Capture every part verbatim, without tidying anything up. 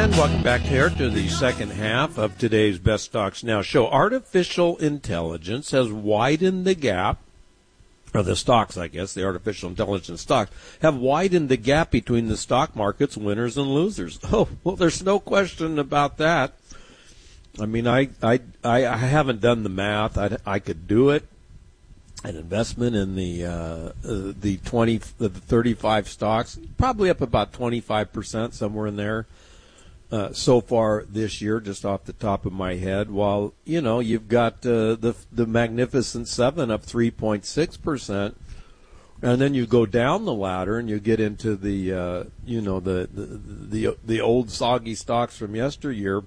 And welcome back here to the second half of today's Best Stocks Now show. Artificial intelligence has widened the gap, or the stocks, I guess, the artificial intelligence stocks, have widened the gap between the stock market's winners and losers. Oh, well, there's no question about that. I mean, I I, I, I haven't done the math. I, I could do it. An investment in the uh, uh, the twenty, the thirty-five stocks, probably up about twenty-five percent, somewhere in there. Uh, so far this year, just off the top of my head, while, you know, you've got uh, the the Magnificent Seven up three point six percent, and then you go down the ladder and you get into the, uh, you know, the, the the the old soggy stocks from yesteryear,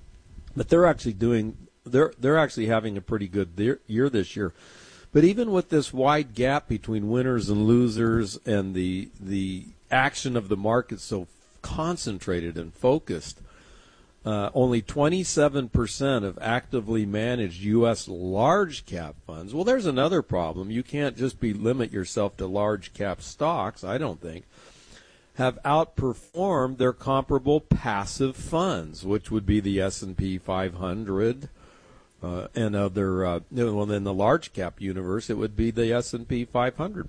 but they're actually doing, they're they're actually having a pretty good year this year. But even with this wide gap between winners and losers and the the action of the market so concentrated and focused, uh, only twenty-seven percent of actively managed U S large cap funds. Well, there's another problem. You can't just be limit yourself to large cap stocks, I don't think, have outperformed their comparable passive funds, which would be the S and P five hundred uh, and other, uh, well, in the large cap universe, it would be the S and P five hundred.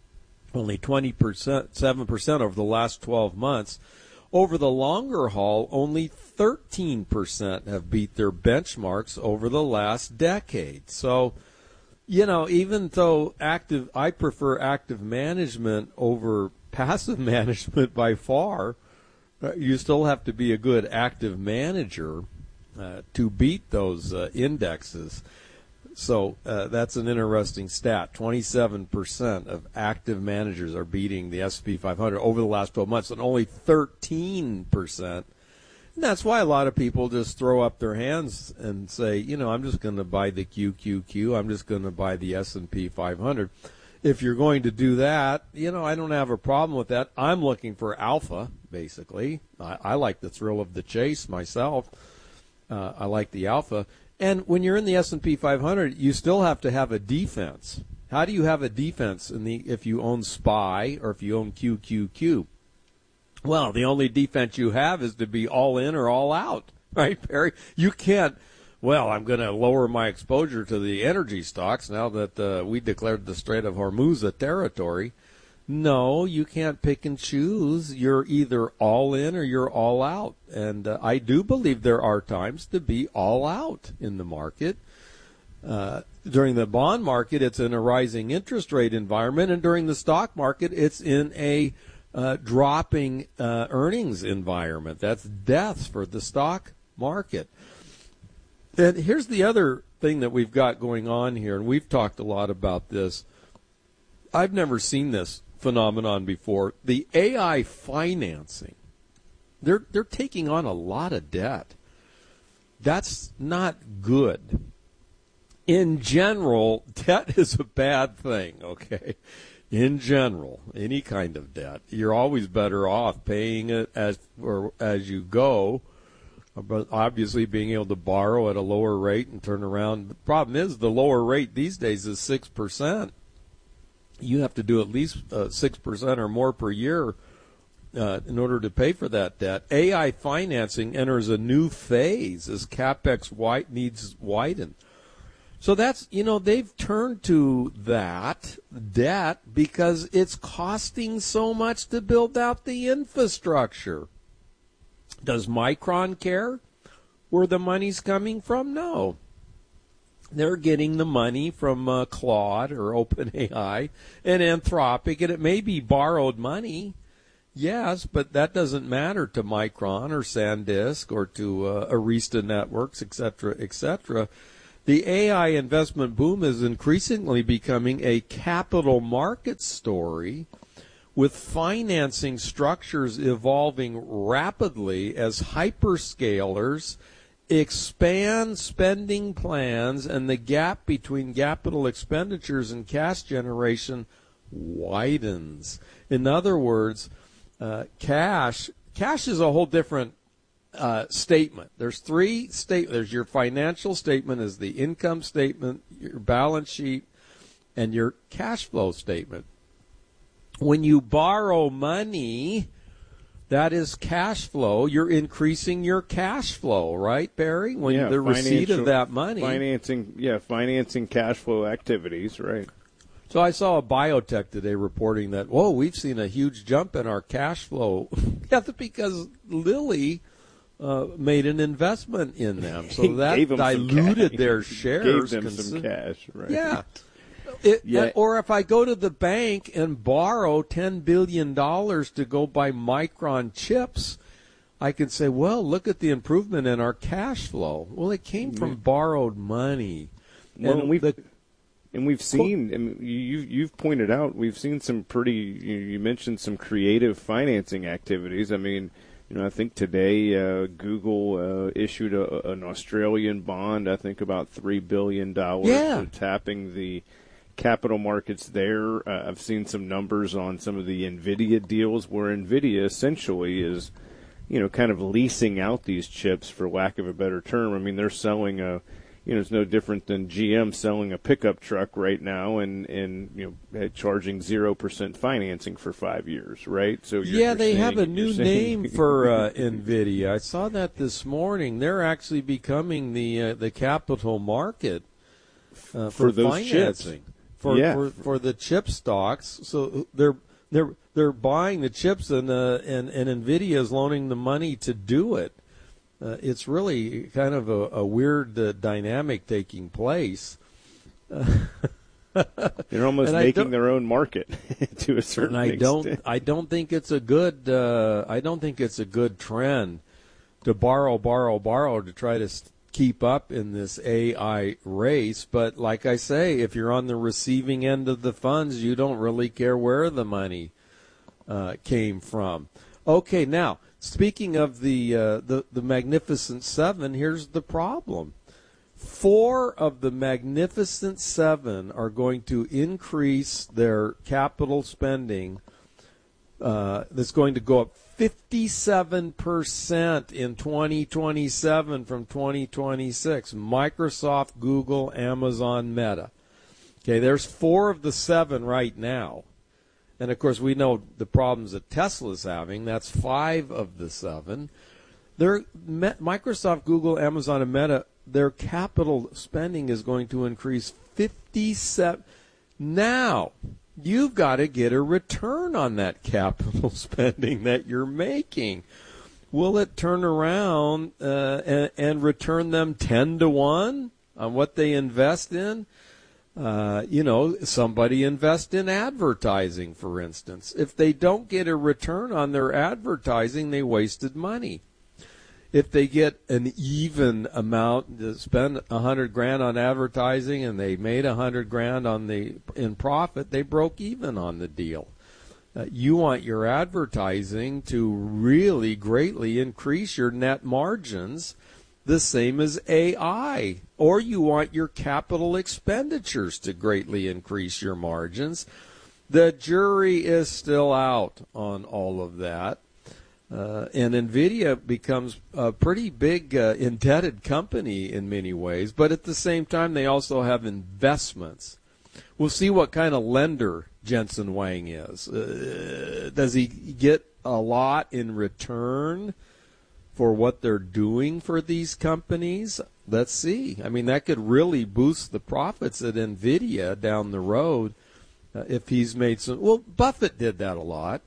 Only twenty percent, seven percent over the last twelve months. Over the longer haul, only thirteen percent have beat their benchmarks over the last decade. So, you know, even though active, I prefer active management over passive management by far, uh, you still have to be a good active manager uh, to beat those uh, indexes. So uh, that's an interesting stat. twenty-seven percent of active managers are beating the S and P five hundred over the last twelve months, and only thirteen percent. And that's why a lot of people just throw up their hands and say, you know, I'm just going to buy the Q Q Q. I'm just going to buy the S and P five hundred. If you're going to do that, you know, I don't have a problem with that. I'm looking for alpha, basically. I, I like the thrill of the chase myself. Uh, I like the alpha. And when you're in the S and P five hundred, you still have to have a defense. How do you have a defense in the if you own S P Y or if you own Q Q Q? Well, the only defense you have is to be all in or all out, right, Perry? You can't, well, I'm going to lower my exposure to the energy stocks now that uh, we declared the Strait of Hormuz a territory. No, you can't pick and choose. You're either all in or you're all out. And uh, I do believe there are times to be all out in the market. Uh, during the bond market, it's in a rising interest rate environment. And during the stock market, it's in a uh, dropping uh, earnings environment. That's death for the stock market. And here's the other thing that we've got going on here, and we've talked a lot about this. I've never seen this phenomenon before. The A I financing, they're they're taking on a lot of debt. That's not good. In general, debt is a bad thing, okay? In general, any kind of debt, you're always better off paying it as or as you go, but obviously being able to borrow at a lower rate and turn around. The problem is the lower rate these days is six percent. You have to do at least uh, six percent or more per year uh, in order to pay for that debt. A I financing enters a new phase as CapEx wide needs widen. So that's, you know, they've turned to that debt because it's costing so much to build out the infrastructure. Does Micron care where the money's coming from? No. They're getting the money from uh, Claude or OpenAI and Anthropic, and it may be borrowed money, yes, but that doesn't matter to Micron or SanDisk or to uh, Arista Networks, et cetera, et cetera. The A I investment boom is increasingly becoming a capital market story, with financing structures evolving rapidly as hyperscalers expand spending plans and the gap between capital expenditures and cash generation widens. In other words, uh, cash cash is a whole different uh, statement. There's three state. There's your financial statement, is the income statement, your balance sheet, and your cash flow statement. When you borrow money, That is cash flow. You're increasing your cash flow, right, Barry? When yeah, the receipt of that money. Financing, yeah, financing cash flow activities, right. So I saw a biotech today reporting that, whoa, we've seen a huge jump in our cash flow. That's because Lilly uh, made an investment in them. So that diluted their shares. Gave them Consi- some cash, right. Yeah. It, yeah. Or if I go to the bank and borrow ten billion dollars to go buy Micron chips, I can say, well, look at the improvement in our cash flow. Well, it came from mm-hmm. borrowed money. Well, and we've, the, and we've seen, I mean, you, you've pointed out, we've seen some pretty, you, you mentioned some creative financing activities. I mean, you know, I think today uh, Google uh, issued a, an Australian bond, I think about three billion dollars, yeah. tapping the capital markets there. Uh, I've seen some numbers on some of the NVIDIA deals where NVIDIA essentially is, you know, kind of leasing out these chips, for lack of a better term. I mean, they're selling a, you know, it's no different than G M selling a pickup truck right now and, and you know, charging zero percent financing for five years, right? So you're, Yeah, you're they saying, have a new name for uh, NVIDIA. I saw that this morning. They're actually becoming the uh, the capital market uh, for, for those financing. Chips. For, yeah. for for the chip stocks, so they're they're they're buying the chips, and uh, and and NVIDIA is loaning the money to do it. Uh, it's really kind of a, a weird uh, dynamic taking place. They're almost making their own market to a certain and I extent. don't I don't think it's a good uh, I don't think it's a good trend to borrow borrow borrow to try to st- keep up in this A I race. But like I say, if you're on the receiving end of the funds, you don't really care where the money uh, came from. Okay, now, speaking of the, uh, the, the Magnificent Seven, here's the problem. Four of the Magnificent Seven are going to increase their capital spending. Uh, that's going to go up fifty-seven percent in twenty twenty-seven from twenty twenty-six. Microsoft, Google, Amazon, Meta. Okay, there's four of the seven right now. And, of course, we know the problems that Tesla's having. That's five of the seven. They're, Microsoft, Google, Amazon, and Meta, their capital spending is going to increase fifty-seven. Now, you've got to get a return on that capital spending that you're making. Will it turn around uh, and, and return them ten to one on what they invest in? Uh, you know, somebody invest in advertising, for instance. If they don't get a return on their advertising, they wasted money. If they get an even amount, to spend a hundred grand on advertising, and they made a hundred grand on the in profit, they broke even on the deal. Uh, you want your advertising to really greatly increase your net margins, the same as A I, or you want your capital expenditures to greatly increase your margins. The jury is still out on all of that. Uh, and NVIDIA becomes a pretty big uh, indebted company in many ways, but at the same time, they also have investments. We'll see what kind of lender Jensen Huang is. Uh, does he get a lot in return for what they're doing for these companies? Let's see. I mean, that could really boost the profits at NVIDIA down the road uh, if he's made some. Well, Buffett did that a lot.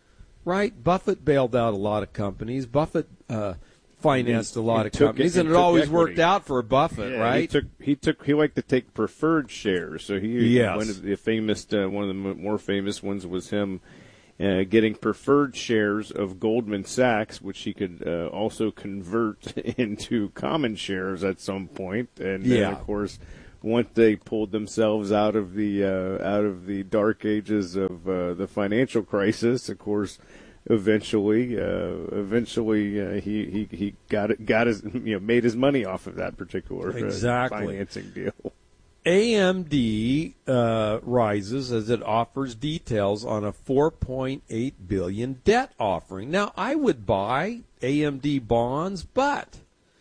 Right, Buffett bailed out a lot of companies. Buffett uh, financed a lot of companies, it, and it always equity. worked out for Buffett, yeah, right? He took he took he liked to take preferred shares. So he yes. one of the famous uh, one of the more famous ones was him uh, getting preferred shares of Goldman Sachs, which he could uh, also convert into common shares at some point. And then, yeah. of course, once they pulled themselves out of the uh, out of the dark ages of uh, the financial crisis, of course, eventually, uh, eventually uh, he, he he got it, got his you know made his money off of that particular exactly. uh, financing deal. A M D uh, rises as it offers details on a four point eight billion dollars debt offering. Now, I would buy A M D bonds, but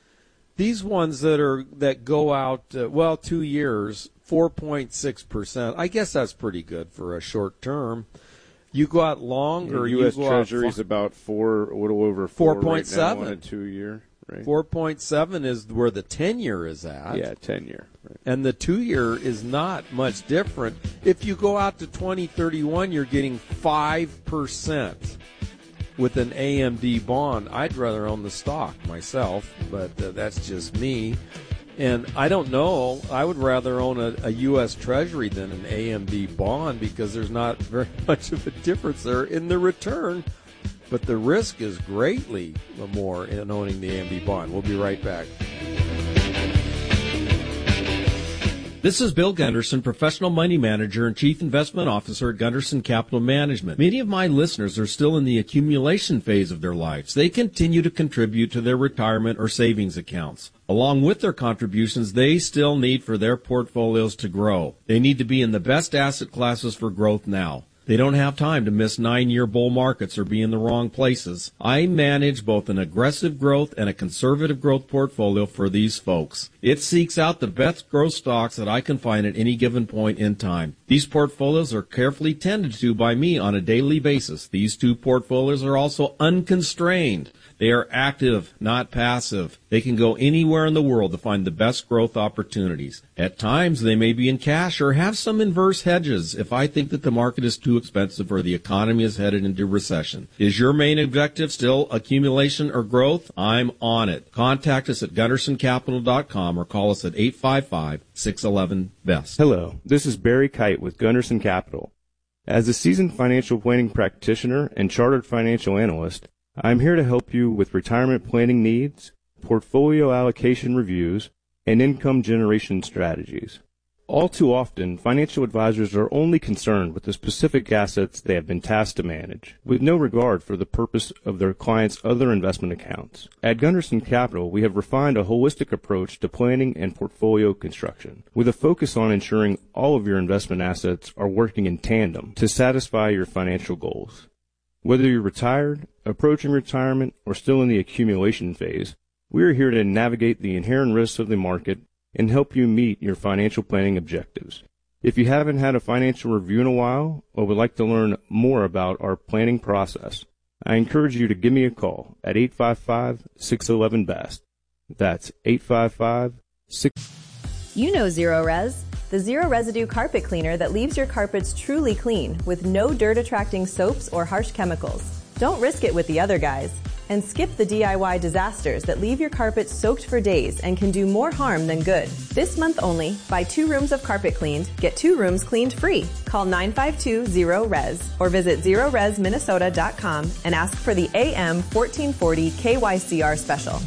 these ones that are that go out, uh, well, two years, four point six percent, I guess that's pretty good for a short term. You go out long, or U S you go Treasury's out about four, a little over four, four point seven right now on a two-year. Right. four point seven is where the ten-year is at. Yeah, ten-year. Right. And the two-year is not much different. If you go out to twenty thirty-one, you're getting five percent with an A M D bond. I'd rather own the stock myself, but uh, that's just me. And I don't know. I would rather own a, a U S Treasury than an A M D bond because there's not very much of a difference there in the return. But the risk is greatly more in owning the A M D bond. We'll be right back. This is Bill Gunderson, professional money manager and chief investment officer at Gunderson Capital Management. Many of my listeners are still in the accumulation phase of their lives. They continue to contribute to their retirement or savings accounts. Along with their contributions, they still need for their portfolios to grow. They need to be in the best asset classes for growth now. They don't have time to miss nine-year bull markets or be in the wrong places. I manage both an aggressive growth and a conservative growth portfolio for these folks. It seeks out the best growth stocks that I can find at any given point in time. These portfolios are carefully tended to by me on a daily basis. These two portfolios are also unconstrained. They are active, not passive. They can go anywhere in the world to find the best growth opportunities. At times, they may be in cash or have some inverse hedges if I think that the market is too expensive or the economy is headed into recession. Is your main objective still accumulation or growth? I'm on it. Contact us at gunderson capital dot com or call us at eight five five, six one one, B E S T. Hello, this is Barry Kite with Gunderson Capital. As a seasoned financial planning practitioner and chartered financial analyst, I'm here to help you with retirement planning needs, portfolio allocation reviews, and income generation strategies. All too often, financial advisors are only concerned with the specific assets they have been tasked to manage, with no regard for the purpose of their clients' other investment accounts. At Gunderson Capital, we have refined a holistic approach to planning and portfolio construction, with a focus on ensuring all of your investment assets are working in tandem to satisfy your financial goals. Whether you're retired, approaching retirement, or still in the accumulation phase, we are here to navigate the inherent risks of the market and help you meet your financial planning objectives. If you haven't had a financial review in a while or would like to learn more about our planning process, I encourage you to give me a call at eight five five, six one one, B E S T. That's eight five five, six one one. You know Zero Res, the zero residue carpet cleaner that leaves your carpets truly clean with no dirt-attracting soaps or harsh chemicals. Don't risk it with the other guys. And skip the D I Y disasters that leave your carpet soaked for days and can do more harm than good. This month only, buy two rooms of carpet cleaned, get two rooms cleaned free. Call nine five two, zero res or visit zero res minnesota dot com and ask for the A M fourteen forty K Y C R special.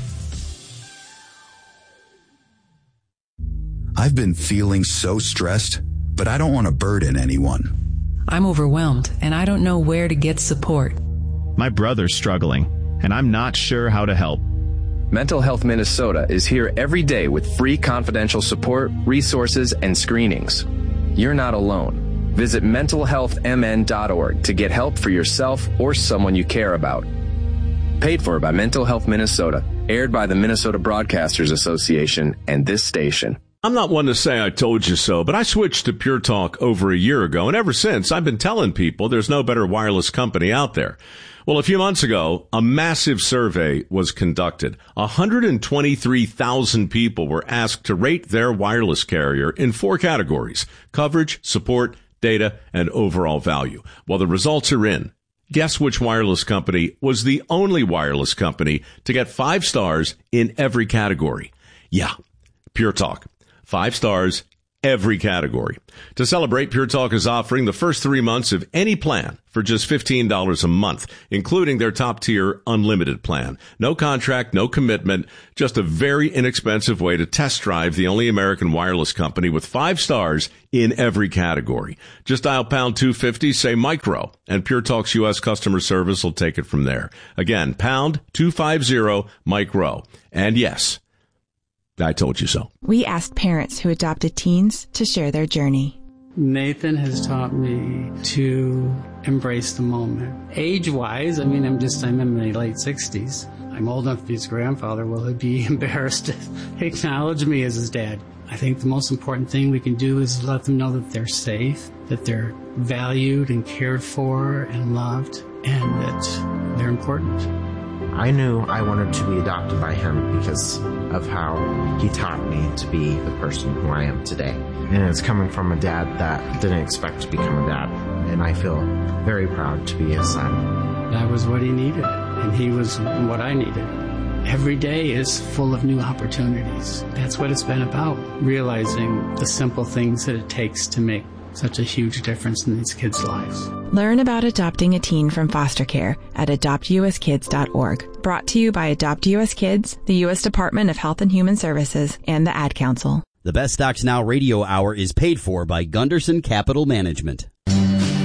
I've been feeling so stressed, but I don't want to burden anyone. I'm overwhelmed and I don't know where to get support. My brother's struggling, and I'm not sure how to help. Mental Health Minnesota is here every day with free confidential support, resources, and screenings. You're not alone. Visit mental health m n dot org to get help for yourself or someone you care about. Paid for by Mental Health Minnesota, aired by the Minnesota Broadcasters Association and this station. I'm not one to say I told you so, but I switched to Pure Talk over a year ago, and ever since I've been telling people there's no better wireless company out there. Well, a few months ago, a massive survey was conducted. one hundred twenty-three thousand people were asked to rate their wireless carrier in four categories: coverage, support, data, and overall value. Well, the results are in. Guess which wireless company was the only wireless company to get five stars in every category? Yeah, Pure Talk. Five stars, every category. To celebrate, Pure Talk is offering the first three months of any plan for just fifteen dollars a month, including their top-tier unlimited plan. No contract, no commitment, just a very inexpensive way to test drive the only American wireless company with five stars in every category. Just dial pound two fifty, say micro, and Pure Talk's U S customer service will take it from there. Again, pound two fifty, micro. And yes, I told you so. We asked parents who adopted teens to share their journey. Nathan has taught me to embrace the moment. Age-wise, I mean, I'm just, I'm in my late sixties. I'm old enough to be his grandfather. Will he be embarrassed to acknowledge me as his dad? I think the most important thing we can do is let them know that they're safe, that they're valued and cared for and loved, and that they're important. I knew I wanted to be adopted by him because of how he taught me to be the person who I am today. And it's coming from a dad that didn't expect to become a dad, and I feel very proud to be his son. That was what he needed, and he was what I needed. Every day is full of new opportunities. That's what it's been about, realizing the simple things that it takes to make such a huge difference in these kids' lives. Learn about adopting a teen from foster care at adopt u s kids dot org. Brought to you by Adopt U S Kids, the U S Department of Health and Human Services, and the Ad Council. The Best Stocks Now radio hour is paid for by Gunderson Capital Management.